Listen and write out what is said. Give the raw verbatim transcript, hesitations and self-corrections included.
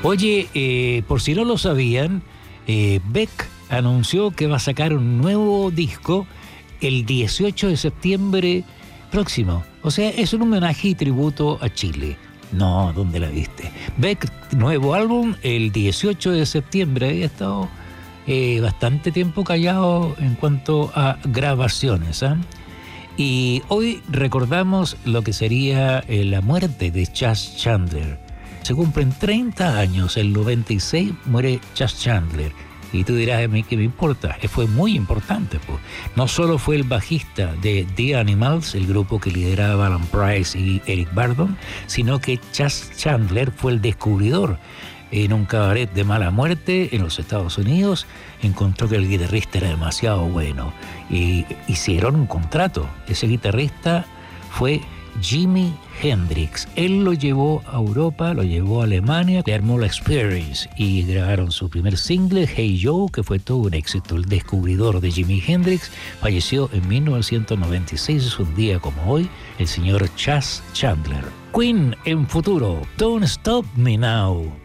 Oye, eh, por si no lo sabían, eh, Beck anunció que va a sacar un nuevo disco el dieciocho de septiembre próximo. O sea, es un homenaje y tributo a Chile. No, ¿dónde la viste? Beck, nuevo álbum el dieciocho de septiembre. Había estado eh, bastante tiempo callado en cuanto a grabaciones, ¿eh? Y hoy recordamos lo que sería eh, la muerte de Chas Chandler. Se cumplen treinta años, el noventa y seis muere Chas Chandler. Y tú dirás, a mí qué me importa. Fue muy importante, pues. No solo fue el bajista de The Animals, el grupo que lideraba Alan Price y Eric Burdon, sino que Chas Chandler fue el descubridor. En un cabaret de mala muerte en los Estados Unidos, encontró que el guitarrista era demasiado bueno y hicieron un contrato. Ese guitarrista fue Jimi Hendrix. Él lo llevó a Europa, lo llevó a Alemania, le armó la Experience y grabaron su primer single, Hey Joe, que fue todo un éxito. El descubridor de Jimi Hendrix falleció en mil novecientos noventa y seis, es un día como hoy, el señor Chas Chandler. Queen en futuro, Don't Stop Me Now.